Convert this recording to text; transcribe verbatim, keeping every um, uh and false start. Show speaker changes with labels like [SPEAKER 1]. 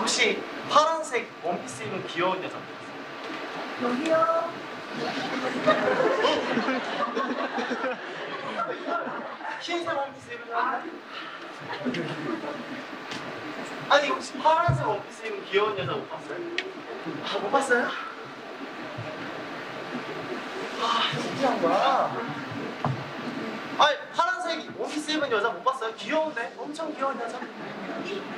[SPEAKER 1] 혹시 파란색 원피스 입은 귀여운 여자 봤어요?
[SPEAKER 2] 여기요.
[SPEAKER 1] 흰색 원피스 입은 여자? 아니 혹시 파란색 원피스 입은 귀여운 여자 못 봤어요? 아, 못 봤어요? 아, 어떻게 한 거야? 아니 파란색 원피스 입은 여자 못 봤어요? 귀여운데? 엄청 귀여운 여자?